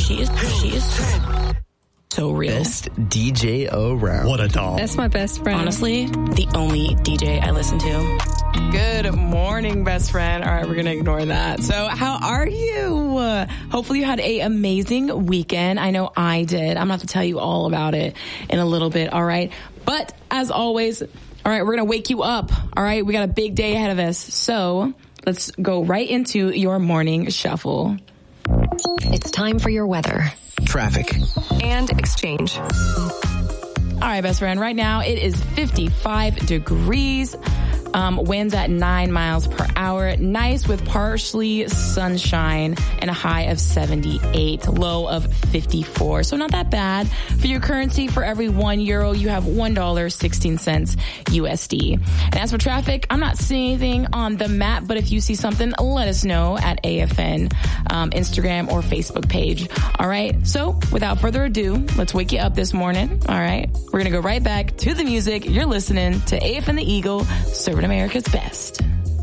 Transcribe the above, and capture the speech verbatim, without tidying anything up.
she is, she is so real. Best D J around. What a doll. That's my best friend. Honestly, the only D J I listen to. Good morning, best friend. All right, we're going to ignore that. So how are you? Uh, hopefully you had a amazing weekend. I know I did. I'm going to have to tell you all about it in a little bit, all right? But as always, all right, we're going to wake you up, all right? We got a big day ahead of us. So let's go right into your morning shuffle. It's time for your weather, Traffic, and exchange. All right, best friend. Right now it is fifty-five degrees. Um, winds at nine miles per hour. Nice with partially sunshine and a high of seventy-eight, low of fifty-four. So not that bad. For your currency, for every one euro, you have one dollar and sixteen cents U S D. And as for traffic, I'm not seeing anything on the map, but if you see something, let us know at A F N um, Instagram or Facebook page. All right. So without further ado, let's wake you up this morning. All right. We're going to go right back to the music. You're listening to A F N The Eagle, serving America's best.